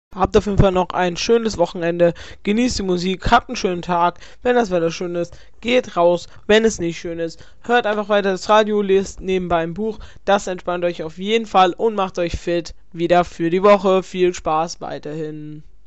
Habt auf jeden Fall noch ein schönes Wochenende. Genießt die Musik, habt einen schönen Tag. Wenn das Wetter schön ist, geht raus. Wenn es nicht schön ist, hört einfach weiter das Radio, lest nebenbei ein Buch. Das entspannt euch auf jeden Fall und macht euch fit wieder für die Woche. Viel Spaß weiterhin.